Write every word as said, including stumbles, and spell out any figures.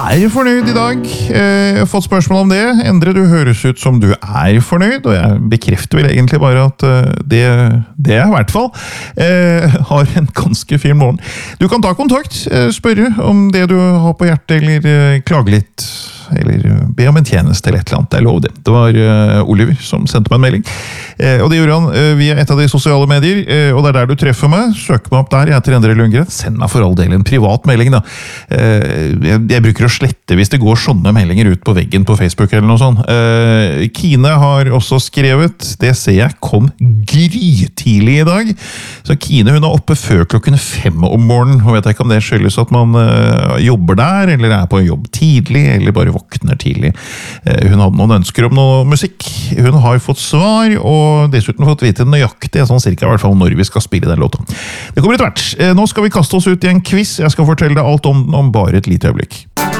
Er fornøyd i dag? Jeg har fått spørsmål om det. Endre, du høres ut som du er fornøyd, og jeg bekrefter vel egentlig bare at det, det er i hvert fall. Jeg har en ganske fin morgen. Du kan ta kontakt, spørre om det du har på hjertet, eller klage litt, eller be om en tjeneste eller et eller annet. Jeg lover det. Det var Oliver som sendte meg en melding. Og det gjorde han via et av de sosiale medier, og det er der du treffer meg. Søk meg opp der, jeg heter Endre Lundgren. Send meg for all del en privat melding da. Jeg, jeg bruker å slette hvis det går sånne meldinger ut på veggen på Facebook eller noe sånt. Kine har også skrevet, det ser jeg kom grytidlig i dag. Så Kine hun er oppe før klokken fem om morgenen, og vet jeg ikke om det skyldes at man jobber der, eller er på jobb tidlig, eller bare våkner tidlig. Hun hadde noen ønsker om noe musikk. Hun har fått svar, og dessuten fått vite nøyaktig, sånn cirka i hvert fall når vi skal spille den låta. Det kommer etter hvert. Nå skal vi kaste oss ut i en quiz. Jeg skal fortelle deg alt om den om bare et lite øyeblikk.